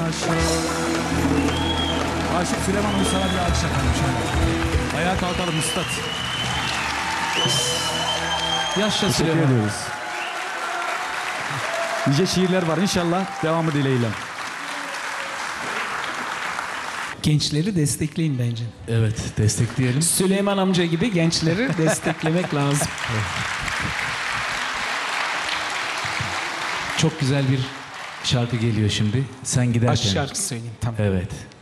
yaşa. Aşık Süleyman Uysal'a bir alkış yapalım şöyle. Ayağa kalkalım üstad. Yaşa Teşekkür Süleyman. ediyoruz. Nice şiirler var inşallah. Devamı dileğiyle. Gençleri destekleyin bence. Evet, destekleyelim. Süleyman amca gibi gençleri desteklemek lazım. Çok güzel bir şarkı geliyor şimdi. Sen giderken. Aşk şarkı söyleyeyim tamam. Evet.